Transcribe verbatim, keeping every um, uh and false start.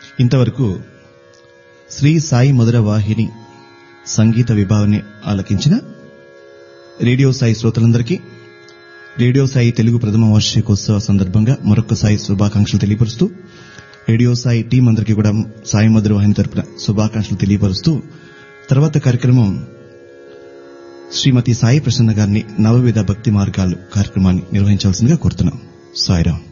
ఇంతవరకు శ్రీ సాయి మధుర వాహిని సంగీత విభావాన్ని ఆలకించిన రేడియో సాయి శ్రోతలందరికీ రేడియో సాయి తెలుగు ప్రథమ వార్షికోత్సవ సందర్భంగా మరొకసారి శుభాకాంక్షలు తెలియపరుస్తూ రేడియో సాయి టీం అందరికీ కూడా సాయి మధుర వాహిని తరపున శుభాకాంక్షలు తెలియపరుస్తూ తర్వాత కార్యక్రమం శ్రీమతి సాయి ప్రసన్న గారిని నవవిధ భక్తి మార్గాలు కార్యక్రమాన్ని నిర్వహించవలసిందిగా కోరుతున్నాం. సాయిరాం.